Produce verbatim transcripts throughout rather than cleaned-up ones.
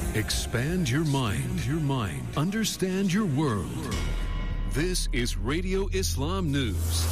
Expand your mind, your mind. Understand your world. This is Radio Islam News.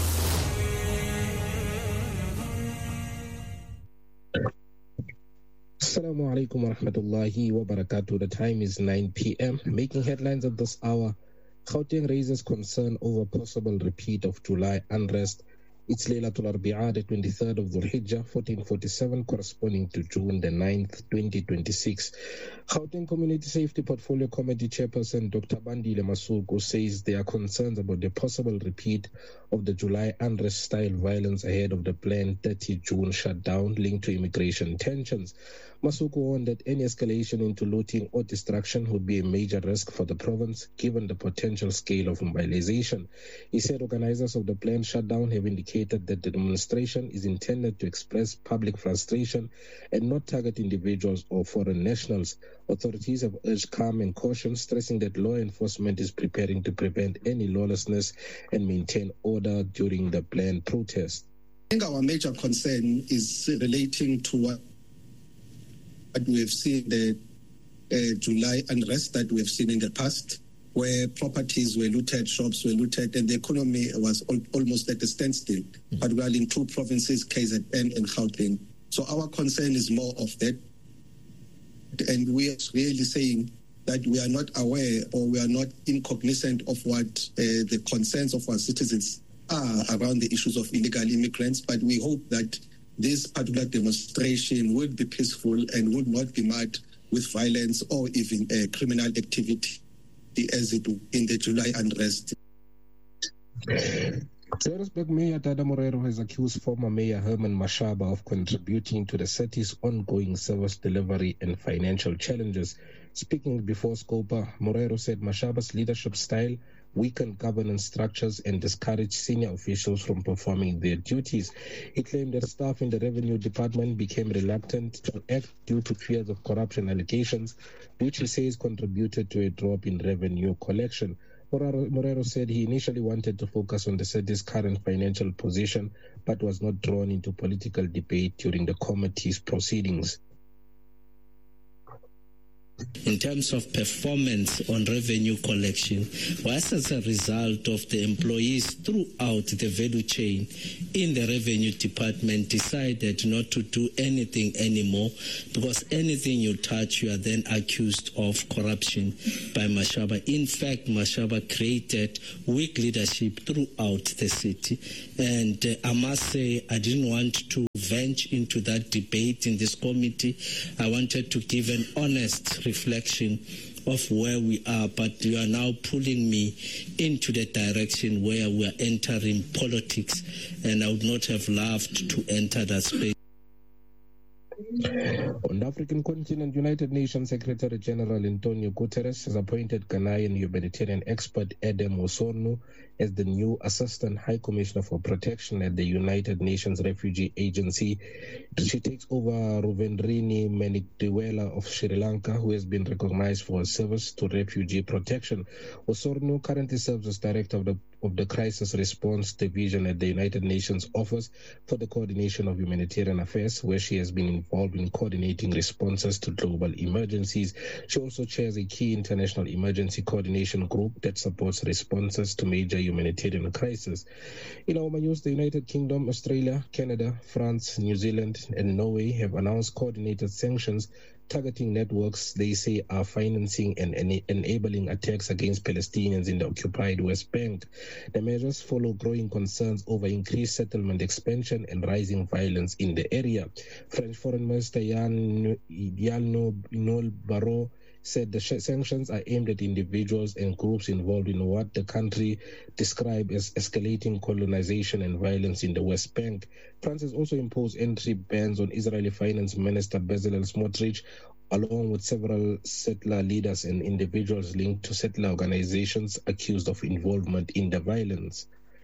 Assalamu alaikum wa rahmatullahi wa barakatuh. The time is nine p.m. Making headlines at this hour, Gauteng raises concern over possible repeat of July unrest. It's Laylatul Arbi'a, the twenty-third of Dhul Hijjah, fourteen forty-seven, corresponding to June the ninth, twenty twenty-six. Gauteng Community Safety Portfolio Committee Chairperson Doctor Bandile Masuku says there are concerns about the possible repeat of the July unrest-style violence ahead of the planned thirtieth June shutdown linked to immigration tensions. Masuku warned that any escalation into looting or destruction would be a major risk for the province, given the potential scale of mobilization. He said organizers of the planned shutdown have indicated that the demonstration is intended to express public frustration and not target individuals or foreign nationals. Authorities have urged calm and caution, stressing that law enforcement is preparing to prevent any lawlessness and maintain order during the planned protest. I think our major concern is relating to what we have seen, the uh, July unrest that we have seen in the past, where properties were looted, shops were looted, and the economy was al- almost at a standstill, mm-hmm. particularly in two provinces, K Z N and Gauteng. So our concern is more of that. And we are really saying that we are not aware or we are not incognizant of what uh, the concerns of our citizens are around the issues of illegal immigrants, but we hope that this particular demonstration would be peaceful and would not be marked with violence or even uh, criminal activity as it in the July unrest. Johannesburg Mayor Dada Morero has accused former Mayor Herman Mashaba of contributing to the city's ongoing service delivery and financial challenges. Speaking before Scopa, Morero said Mashaba's leadership style weakened governance structures and discouraged senior officials from performing their duties. He claimed that staff in the revenue department became reluctant to act due to fears of corruption allegations, which he says contributed to a drop in revenue collection. Morero said he initially wanted to focus on the city's current financial position, but was not drawn into political debate during the committee's proceedings. In terms of performance on revenue collection, was as a result of the employees throughout the value chain in the revenue department decided not to do anything anymore, because anything you touch, you are then accused of corruption by Mashaba. In fact, Mashaba created weak leadership throughout the city. And uh, I must say, I didn't want to venture into that debate in this committee. I wanted to give an honest reflection of where we are, but you are now pulling me into the direction where we are entering politics, and I would not have loved to enter that space. On the African continent, United Nations Secretary General Antonio Guterres has appointed Ghanaian humanitarian expert Edem Osorno as the new Assistant High Commissioner for Protection at the United Nations Refugee Agency. She takes over Ruvendrini Menikdiwela of Sri Lanka, who has been recognized for her service to refugee protection. Osorno currently serves as Director of the of the Crisis Response Division at the United Nations Office for the Coordination of Humanitarian Affairs, where she has been involved in coordinating responses to global emergencies. She also chairs a key international emergency coordination group that supports responses to major humanitarian crises. In our news, the United Kingdom, Australia, Canada, France, New Zealand, and Norway have announced coordinated sanctions targeting networks they say are financing and ena- enabling attacks against Palestinians in the occupied West Bank. The measures follow growing concerns over increased settlement expansion and rising violence in the area. French Foreign Minister Yann Noël Barrot said the sh- sanctions are aimed at individuals and groups involved in what the country described as escalating colonization and violence in the West Bank. France has also imposed entry bans on Israeli Finance Minister Bezalel Smotrich, along with several settler leaders and individuals linked to settler organizations accused of involvement in the violence.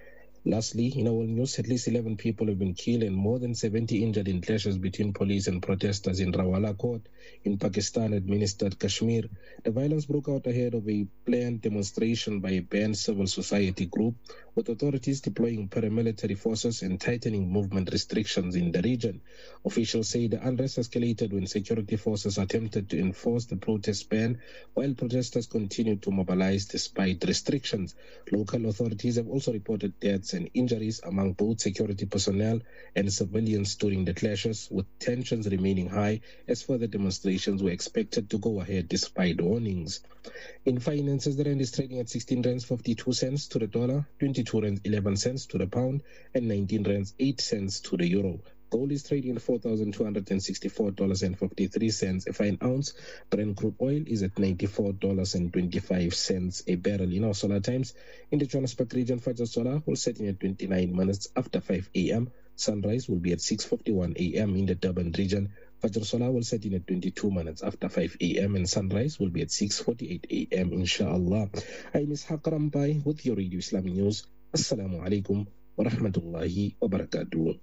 Lastly, in our news, at least eleven people have been killed and more than seventy injured in clashes between police and protesters in Rawalakot in Pakistan-administered Kashmir. The violence broke out ahead of a planned demonstration by a banned civil society group, with authorities deploying paramilitary forces and tightening movement restrictions in the region. Officials say the unrest escalated when security forces attempted to enforce the protest ban, while protesters continued to mobilize despite restrictions. Local authorities have also reported deaths and injuries among both security personnel and civilians during the clashes, with tensions remaining high as further demonstrations were expected to go ahead despite warnings. In finances, the rand is trading at sixteen rands fifty-two cents to the dollar, twenty-two rands eleven cents to the pound, and nineteen rands eight cents to the euro. Gold is trading at four thousand two hundred sixty-four dollars and fifty-three cents a fine ounce. Brent crude oil is at ninety-four dollars and twenty-five cents a barrel. In our solar times, in the Johannesburg region, Fajr Solar will set in at twenty-nine minutes after five a.m. Sunrise will be at six fifty-one a.m. in the Durban region. Fajr Solar will set in at twenty-two minutes after five a.m. and sunrise will be at six forty-eight a.m. inshallah. I'm Ishaq Rampai with your Radio Islamic News. Assalamu alaikum wa rahmatullahi wa barakatuh.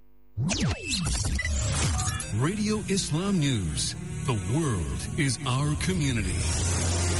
Radio Islam News. The world is our community.